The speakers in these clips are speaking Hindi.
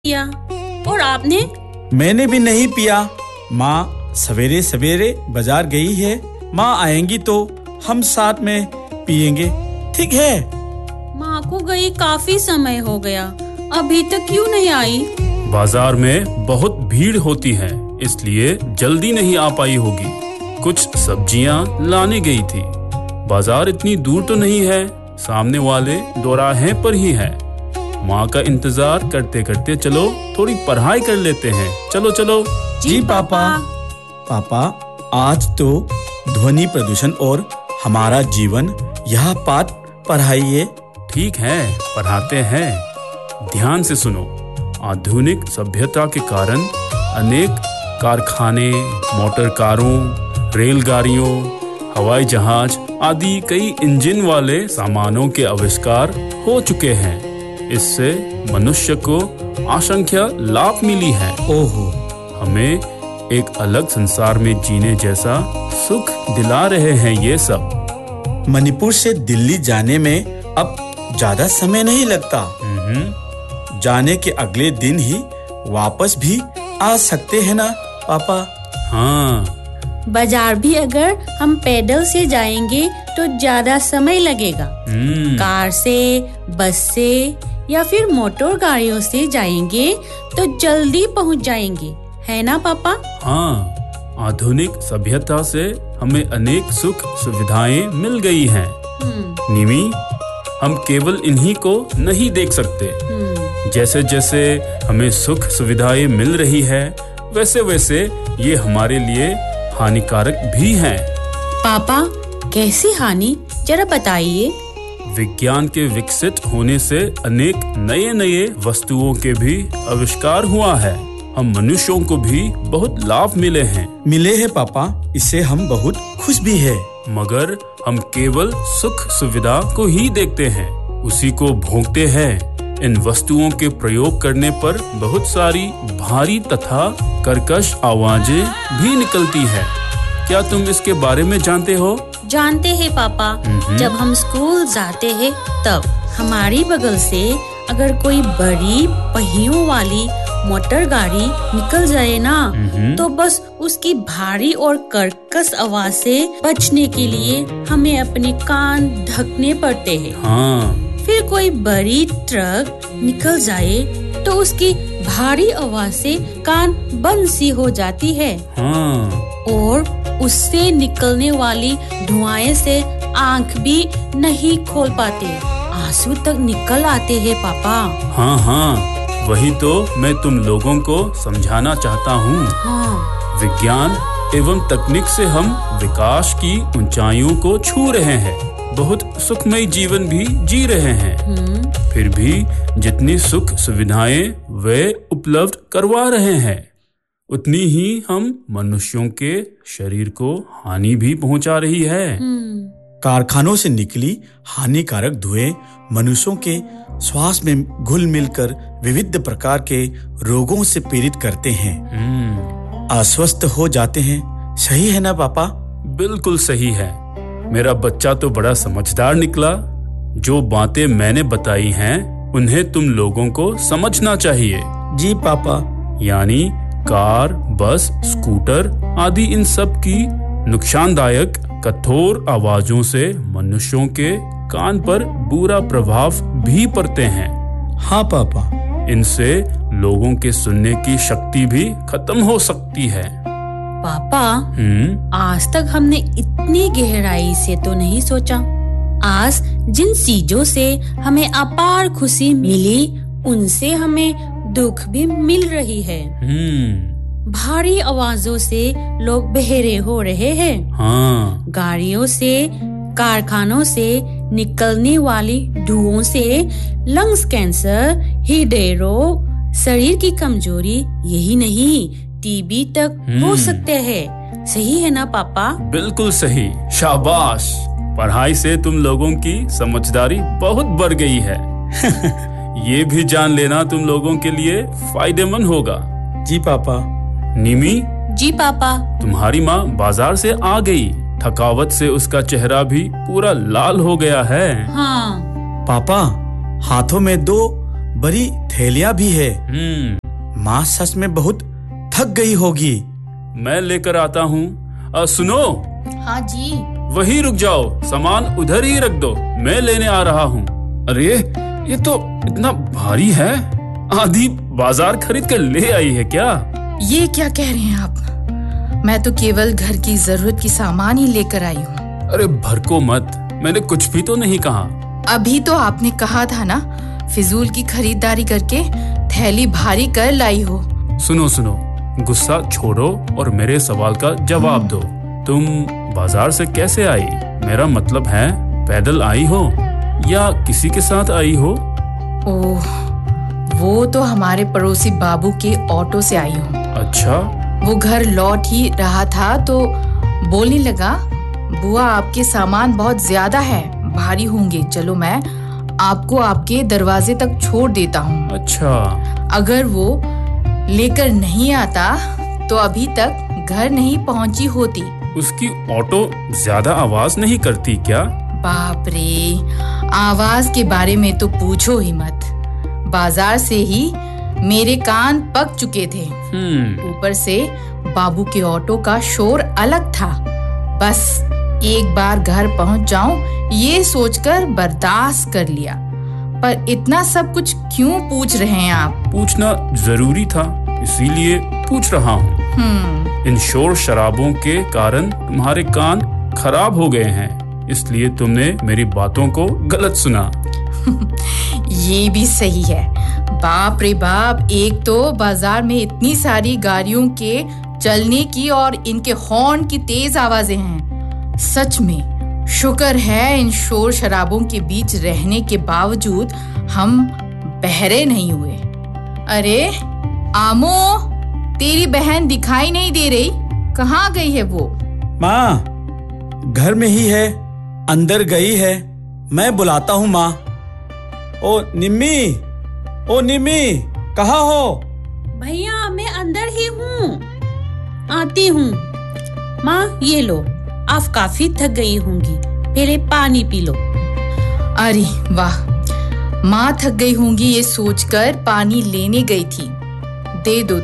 पिया। और आपने? मैंने भी नहीं पिया। माँ सवेरे सवेरे बाजार गई है। माँ आएंगी तो हम साथ में पिएंगे, ठीक है? माँ को गई काफी समय हो गया, अभी तक क्यों नहीं आई? बाजार में बहुत भीड़ होती है, इसलिए जल्दी नहीं आ पाई होगी। कुछ सब्जियां लाने गई थी। बाजार इतनी दूर तो नहीं है, सामने वाले दोराहे पर ही है। माँ का इंतजार करते करते चलो थोड़ी पढ़ाई कर लेते हैं। चलो चलो। जी पापा। पापा, आज तो ध्वनि प्रदूषण और हमारा जीवन यह पाठ पढ़ाइए। ठीक है, पढ़ाते हैं। ध्यान से सुनो। आधुनिक सभ्यता के कारण अनेक कारखाने, मोटर कारों, रेलगाड़ियों, हवाई जहाज आदि कई इंजन वाले सामानों के आविष्कार हो चुके हैं। इससे मनुष्य को असंख्य लाभ मिली है। ओहो, हमें एक अलग संसार में जीने जैसा सुख दिला रहे हैं ये सब। मणिपुर से दिल्ली जाने में अब ज्यादा समय नहीं लगता। जाने के अगले दिन ही वापस भी आ सकते हैं ना पापा? हाँ। बाजार भी अगर हम पैदल से जाएंगे तो ज्यादा समय लगेगा। कार से, बस से या फिर मोटर गाड़ियों से जाएंगे तो जल्दी पहुंच जाएंगे, है ना पापा? हाँ, आधुनिक सभ्यता से हमें अनेक सुख सुविधाएं मिल गई हैं। निमी, हम केवल इन्हीं को नहीं देख सकते। जैसे जैसे हमें सुख सुविधाएं मिल रही है, वैसे वैसे ये हमारे लिए हानिकारक भी हैं। पापा, कैसी हानि, जरा बताइए। विज्ञान के विकसित होने से अनेक नए नए वस्तुओं के भी आविष्कार हुआ है। हम मनुष्यों को भी बहुत लाभ मिले हैं पापा, इससे हम बहुत खुश भी हैं। मगर हम केवल सुख सुविधा को ही देखते हैं, उसी को भोगते हैं। इन वस्तुओं के प्रयोग करने पर बहुत सारी भारी तथा कर्कश आवाजें भी निकलती है। क्या तुम इसके बारे में जानते हो? जानते हैं पापा। जब हम स्कूल जाते हैं तब हमारी बगल से अगर कोई बड़ी पहियों वाली मोटर गाड़ी निकल जाए ना, तो बस उसकी भारी और कर्कश आवाज से बचने के लिए हमें अपने कान ढकने पड़ते हैं। हाँ। फिर कोई बड़ी ट्रक निकल जाए तो उसकी भारी आवाज से कान बंद सी हो जाती है। हाँ। और उससे निकलने वाली धुआं से आंख भी नहीं खोल पाते, आंसू तक निकल आते हैं पापा। हाँ हाँ, वही तो मैं तुम लोगों को समझाना चाहता हूँ। हाँ। विज्ञान एवं तकनीक से हम विकास की ऊंचाइयों को छू रहे हैं, बहुत सुखमय जीवन भी जी रहे हैं। फिर भी जितनी सुख सुविधाएं वे उपलब्ध करवा रहे हैं, उतनी ही हम मनुष्यों के शरीर को हानि भी पहुंचा रही है। कारखानों से निकली हानिकारक धुएं मनुष्यों के श्वास में घुल मिलकर विविध प्रकार के रोगों से पीड़ित करते हैं, अस्वस्थ हो जाते हैं। सही है ना पापा? बिल्कुल सही है। मेरा बच्चा तो बड़ा समझदार निकला। जो बातें मैंने बताई हैं उन्हें तुम लोगों को समझना चाहिए। जी पापा। यानी कार, बस, स्कूटर आदि इन सब की नुकसानदायक कठोर आवाजों से मनुष्यों के कान पर बुरा प्रभाव भी पड़ते हैं। हाँ पापा। इनसे लोगों के सुनने की शक्ति भी खत्म हो सकती है। पापा, आज तक हमने इतनी गहराई से तो नहीं सोचा। आज जिन चीजों से हमें अपार खुशी मिली, उनसे हमें दुख भी मिल रही है। भारी आवाजों से लोग बहरे हो रहे हैं। हाँ। गाड़ियों से, कारखानों से निकलने वाली धुओं से लंग्स कैंसर, हृदय रोग, शरीर की कमजोरी, यही नहीं टीबी तक हो सकते हैं। सही है ना पापा? बिल्कुल सही। शाबाश। पढ़ाई से तुम लोगों की समझदारी बहुत बढ़ गई है। ये भी जान लेना तुम लोगों के लिए फायदेमंद होगा। जी पापा। निमी। जी पापा। तुम्हारी माँ बाजार से आ गई। थकावट से उसका चेहरा भी पूरा लाल हो गया है। हाँ। पापा, हाथों में 2 बड़ी थैलियां भी है। माँ सच में बहुत थक गई होगी। मैं लेकर आता हूँ। सुनो। हाँ जी। वही रुक जाओ, सामान उधर ही रख दो, मैं लेने आ रहा हूँ। अरे ये तो इतना भारी है, आधी बाजार खरीद कर ले आई है क्या? ये क्या कह रहे हैं आप? मैं तो केवल घर की जरूरत की सामान ही लेकर आई हूँ। अरे भड़को मत, मैंने कुछ भी तो नहीं कहा। अभी तो आपने कहा था ना, फिजूल की खरीदारी करके थैली भारी कर लाई हो। सुनो सुनो, गुस्सा छोड़ो और मेरे सवाल का जवाब दो। तुम बाजार से कैसे आई? मेरा मतलब है, पैदल आई हो या किसी के साथ आई हो? ओह, वो तो हमारे पड़ोसी बाबू के ऑटो से आई हूँ। अच्छा। वो घर लौट ही रहा था तो बोलने लगा, बुआ आपके सामान बहुत ज्यादा है, भारी होंगे, चलो मैं आपको आपके दरवाजे तक छोड़ देता हूँ। अच्छा। अगर वो लेकर नहीं आता तो अभी तक घर नहीं पहुँची होती। उसकी ऑटो ज्यादा आवाज नहीं करती क्या? बाप रे, आवाज के बारे में तो पूछो ही मत। बाजार से ही मेरे कान पक चुके थे। ऊपर से बाबू के ऑटो का शोर अलग था। बस एक बार घर पहुंच जाऊं ये सोचकर बर्दाश्त कर लिया। पर इतना सब कुछ क्यों पूछ रहे हैं आप? पूछना जरूरी था, इसीलिए पूछ रहा हूँ। इन शोर शराबों के कारण तुम्हारे कान खराब हो गए हैं, इसलिए तुमने मेरी बातों को गलत सुना। ये भी सही है। बाप रे बाप, एक तो बाजार में इतनी सारी गाड़ियों के चलने की और इनके हॉर्न की तेज आवाजें हैं। सच में शुक्र है इन शोर शराबों के बीच रहने के बावजूद हम बहरे नहीं हुए। अरे आमो, तेरी बहन दिखाई नहीं दे रही, कहाँ गई है वो? माँ, घर में ही है, अंदर गई है, मैं बुलाता हूँ माँ। ओ निम्मी, कहाँ हो? भैया मैं अंदर ही हूँ, आती हूँ। माँ ये लो, आप काफी थक गई होंगी, पहले पानी पी लो। अरे वाह, माँ थक गई होंगी ये सोचकर पानी लेने गई थी। दे दो।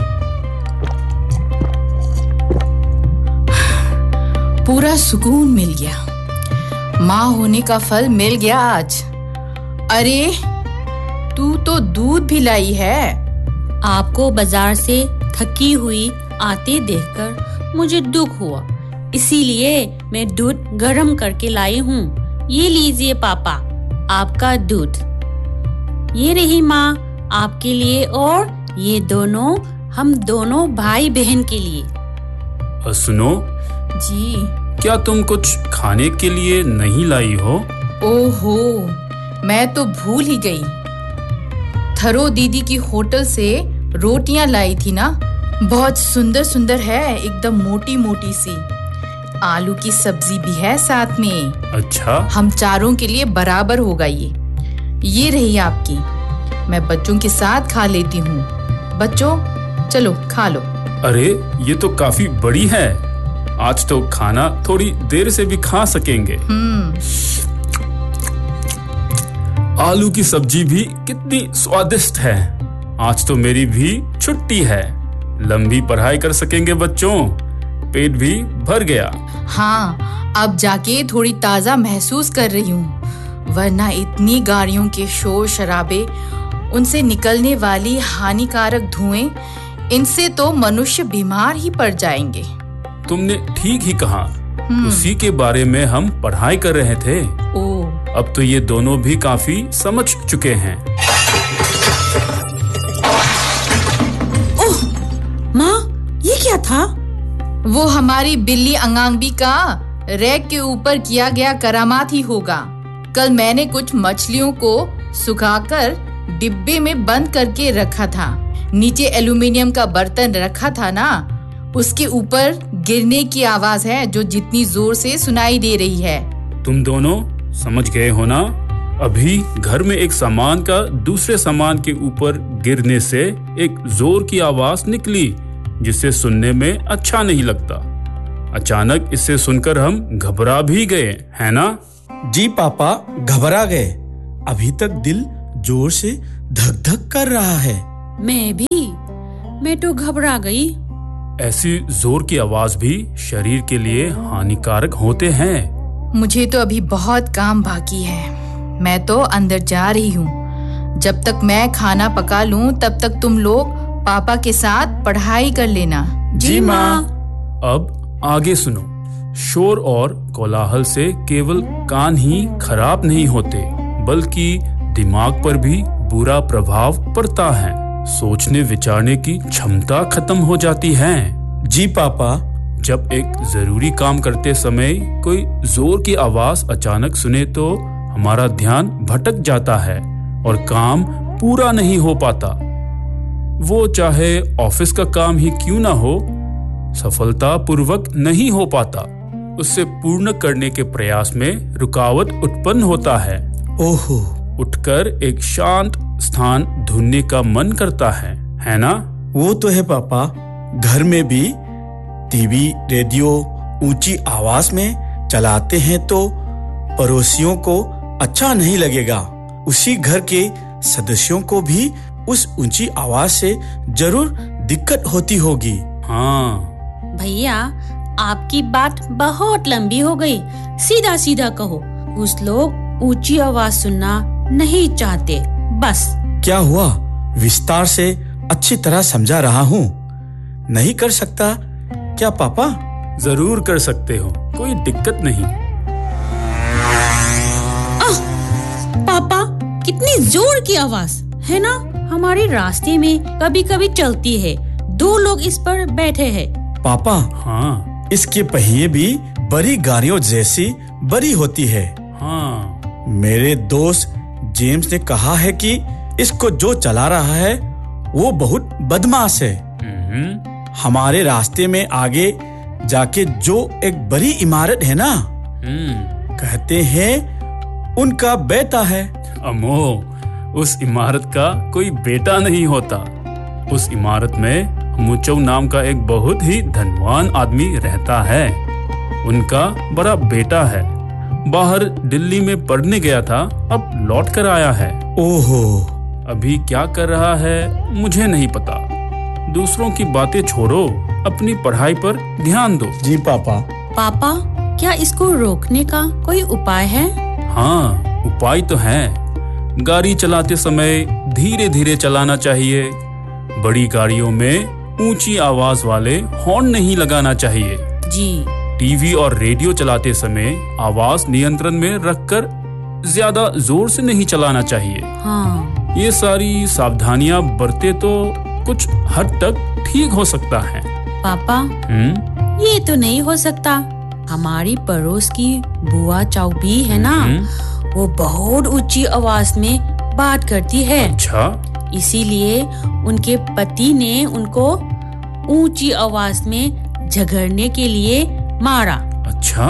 पूरा सुकून मिल गया, माँ होने का फल मिल गया आज। अरे तू तो दूध भी लाई है। आपको बाजार से थकी हुई आते देखकर मुझे दुख हुआ, इसीलिए मैं दूध गर्म करके लाई हूँ। ये लीजिए पापा, आपका दूध। ये रही माँ आपके लिए, और ये दोनों हम दोनों भाई बहन के लिए। सुनो जी। क्या तुम कुछ खाने के लिए नहीं लाई हो? ओहो, मैं तो भूल ही गई। थरो दीदी की होटल से रोटियां लाई थी ना, बहुत सुंदर सुंदर है, एकदम मोटी मोटी सी। आलू की सब्जी भी है साथ में। अच्छा। हम चारों के लिए बराबर होगा ये रही आपकी। मैं बच्चों के साथ खा लेती हूँ। बच्चों चलो खा लो। अरे ये तो काफी बड़ी है, आज तो खाना थोड़ी देर से भी खा सकेंगे। आलू की सब्जी भी कितनी स्वादिष्ट है। आज तो मेरी भी छुट्टी है, लंबी पढ़ाई कर सकेंगे बच्चों, पेट भी भर गया। हाँ, अब जाके थोड़ी ताजा महसूस कर रही हूँ, वरना इतनी गाड़ियों के शोर शराबे, उनसे निकलने वाली हानिकारक धुएं, इनसे तो मनुष्य बीमार ही पड़ जाएंगे। तुमने ठीक ही कहा, उसी के बारे में हम पढ़ाई कर रहे थे। अब तो ये दोनों भी काफी समझ चुके हैं। ओह माँ, ये क्या था? वो हमारी बिल्ली अंगांबी का रैक के ऊपर किया गया करामात ही होगा। कल मैंने कुछ मछलियों को सुखाकर डिब्बे में बंद करके रखा था। नीचे एल्युमिनियम का बर्तन रखा था ना, उसके ऊपर गिरने की आवाज है जो जितनी जोर से सुनाई दे रही है। तुम दोनों समझ गए हो ना? अभी घर में एक सामान का दूसरे सामान के ऊपर गिरने से एक जोर की आवाज निकली, जिसे सुनने में अच्छा नहीं लगता। अचानक इसे सुनकर हम घबरा भी गए, है ना? जी पापा, घबरा गए। अभी तक दिल जोर से धक धक कर रहा है। मैं तो घबरा गई। ऐसी जोर की आवाज भी शरीर के लिए हानिकारक होते हैं। मुझे तो अभी बहुत काम बाकी है। मैं तो अंदर जा रही हूँ। जब तक मैं खाना पका लूँ तब तक तुम लोग पापा के साथ पढ़ाई कर लेना। जी माँ। अब आगे सुनो। शोर और कोलाहल से केवल कान ही खराब नहीं होते, बल्कि दिमाग पर भी बुरा प्रभाव पड़ता है। सोचने विचारने की क्षमता खत्म हो जाती है। जी पापा। जब एक जरूरी काम करते समय कोई जोर की आवाज अचानक सुने तो हमारा ध्यान भटक जाता है और काम पूरा नहीं हो पाता। वो चाहे ऑफिस का काम ही क्यों ना हो, सफलतापूर्वक नहीं हो पाता। उससे पूर्ण करने के प्रयास में रुकावट उत्पन्न होता है। ओहो। उठकर एक शांत स्थान ढूंढने का मन करता है ना? वो तो है पापा। घर में भी टीवी, रेडियो ऊंची आवाज में चलाते हैं तो पड़ोसियों को अच्छा नहीं लगेगा। उसी घर के सदस्यों को भी उस ऊंची आवाज से जरूर दिक्कत होती होगी। हाँ भैया, आपकी बात बहुत लंबी हो गई। सीधा सीधा कहो। कुछ लोग ऊंची आवाज सुनना नहीं चाहते। बस। क्या हुआ? विस्तार से अच्छी तरह समझा रहा हूँ। नहीं कर सकता क्या पापा? जरूर कर सकते हो, कोई दिक्कत नहीं। पापा, कितनी जोर की आवाज है ना? हमारे रास्ते में कभी कभी चलती है। 2 लोग इस पर बैठे हैं। पापा, हाँ, इसके पहिए भी बड़ी गाड़ियों जैसी बड़ी होती है। हाँ। मेरे दोस्त जेम्स ने कहा है कि इसको जो चला रहा है वो बहुत बदमाश है। हमारे रास्ते में आगे जाके जो एक बड़ी इमारत है ना, कहते हैं उनका बेटा है। अमो, उस इमारत का कोई बेटा नहीं होता। उस इमारत में मुचौ नाम का एक बहुत ही धनवान आदमी रहता है। उनका बड़ा बेटा है। बाहर दिल्ली में पढ़ने गया था, अब लौट कर आया है। ओहो। अभी क्या कर रहा है मुझे नहीं पता। दूसरों की बातें छोड़ो, अपनी पढ़ाई पर ध्यान दो। जी पापा। पापा, क्या इसको रोकने का कोई उपाय है? हाँ, उपाय तो है। गाड़ी चलाते समय धीरे धीरे चलाना चाहिए। बड़ी गाड़ियों में ऊंची आवाज वाले हॉर्न नहीं लगाना चाहिए। जी। टीवी और रेडियो चलाते समय आवाज नियंत्रण में रखकर ज्यादा जोर से नहीं चलाना चाहिए। हाँ। ये सारी सावधानियां बरते तो कुछ हद तक ठीक हो सकता है। पापा, ये तो नहीं हो सकता। हमारी पड़ोस की बुआ चाऊ भी है ना, वो बहुत ऊंची आवाज में बात करती है। अच्छा। इसीलिए उनके पति ने उनको ऊंची आवाज में झगड़ने के लिए मारा। अच्छा।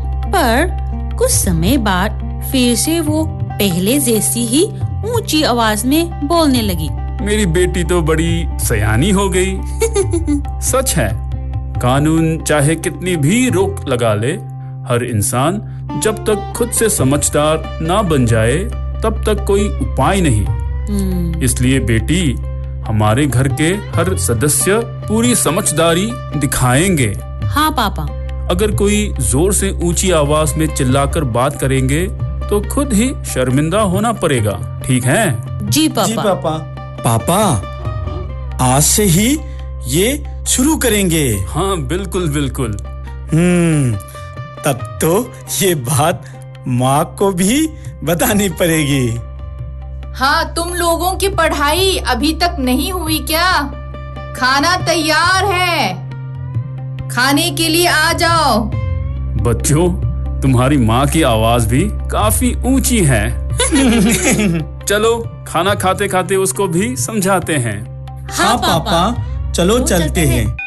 पर कुछ समय बाद फिर से वो पहले जैसी ही ऊंची आवाज में बोलने लगी। मेरी बेटी तो बड़ी सयानी हो गई। सच है, कानून चाहे कितनी भी रोक लगा ले, हर इंसान जब तक खुद से समझदार ना बन जाए तब तक कोई उपाय नहीं। इसलिए बेटी, हमारे घर के हर सदस्य पूरी समझदारी दिखाएंगे। हाँ पापा। अगर कोई जोर से ऊंची आवाज में चिल्लाकर बात करेंगे तो खुद ही शर्मिंदा होना पड़ेगा। ठीक है? जी पापा। जी पापा। पापा, आज से ही ये शुरू करेंगे। हाँ, बिल्कुल बिल्कुल। तब तो ये बात माँ को भी बतानी पड़ेगी। हाँ, तुम लोगों की पढ़ाई अभी तक नहीं हुई क्या? खाना तैयार है, खाने के लिए आ जाओ। बच्चों, तुम्हारी माँ की आवाज भी काफी ऊंची है। चलो, खाना खाते खाते उसको भी समझाते हैं। हाँ पापा, चलो चलते हैं।